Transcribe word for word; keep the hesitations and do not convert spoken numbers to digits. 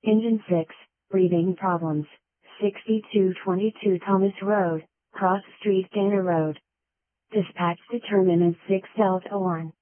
Engine six, breathing problems, sixty-two twenty-two Thomas Road, Cross Street Gainer Road. Dispatch determinant six Delta one.